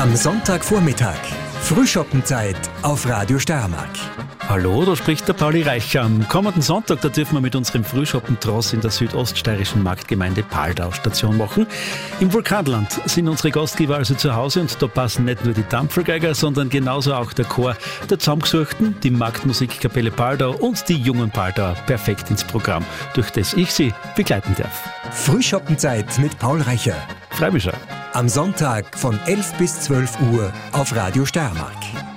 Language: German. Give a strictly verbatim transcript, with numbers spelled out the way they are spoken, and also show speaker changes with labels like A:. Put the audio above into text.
A: Am Sonntagvormittag. Frühschoppenzeit auf Radio Steiermark.
B: Hallo, da spricht der Pauli Reicher. Am kommenden Sonntag, da dürfen wir mit unserem Frühschoppentross in der südoststeirischen Marktgemeinde Paldau Station machen. Im Vulkanland sind unsere Gastgeber also zu Hause und da passen nicht nur die Dampfergeiger, sondern genauso auch der Chor der Zusammengesuchten, die Marktmusikkapelle Paldau und die jungen Paldauer perfekt ins Programm, durch das ich sie begleiten darf.
A: Frühschoppenzeit mit Paul Reicher.
B: Freue mich schon.
A: Am Sonntag von elf bis zwölf Uhr auf Radio Steiermark.